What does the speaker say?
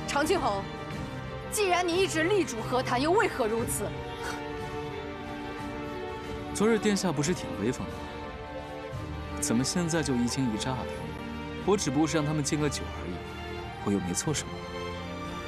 长庆侯，既然你一直力主和谈，又为何如此？ 昨日殿下不是挺威风的吗？怎么现在就一惊一乍的？我只不过是让他们敬个酒而已，我又没做什么。